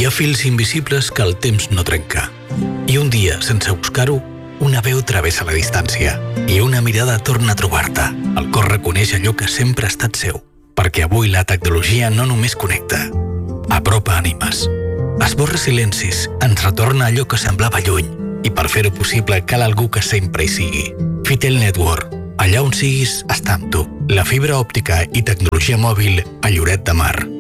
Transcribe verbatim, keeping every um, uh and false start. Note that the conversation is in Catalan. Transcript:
ha fils invisibles que el temps no trenca. I un dia, sense buscar-ho, una veu travessa la distància i una mirada torna a trobar-te. El cor reconeix allò que sempre ha estat seu, perquè avui la tecnologia no només connecta, apropa ànimes, esborra silencis, ens retorna allò que semblava lluny, i per fer-ho possible cal algú que sempre hi sigui. Fitel Network, allà on siguis, està amb tu. La fibra òptica i tecnologia mòbil a Lloret de Mar.